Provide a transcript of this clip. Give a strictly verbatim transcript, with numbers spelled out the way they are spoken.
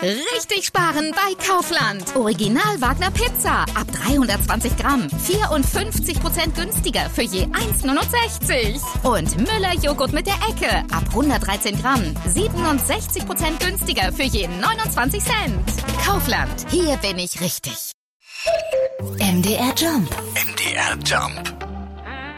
Richtig sparen bei Kaufland. Original Wagner Pizza ab dreihundertzwanzig Gramm. vierundfünfzig Prozent günstiger für je eins Komma neunundsechzig. Und Müller Joghurt mit der Ecke ab hundertdreizehn Gramm. siebenundsechzig Prozent günstiger für je neunundzwanzig Cent. Kaufland, hier bin ich richtig. M D R Jump. M D R Jump.